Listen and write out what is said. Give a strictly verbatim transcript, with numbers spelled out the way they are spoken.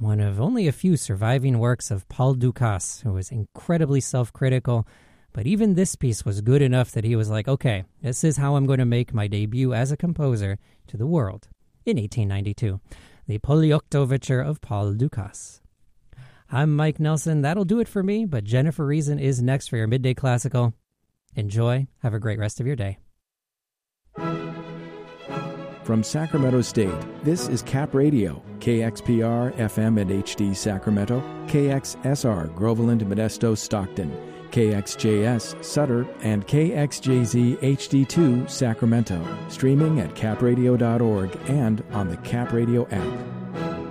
one of only a few surviving works of Paul Dukas, who was incredibly self-critical, but even this piece was good enough that he was like, okay, this is how I'm going to make my debut as a composer to the world in eighteen ninety-two, the Polyokto Večer of Paul Dukas. I'm Mike Nelson. That'll do it for me, but Jennifer Reason is next for your Midday Classical. Enjoy. Have a great rest of your day. From Sacramento State, this is Cap Radio, K X P R, F M and H D Sacramento, K X S R, Groveland, Modesto, Stockton, K X J S, Sutter, and K X J Z H D two, Sacramento. Streaming at cap radio dot org and on the Cap Radio app.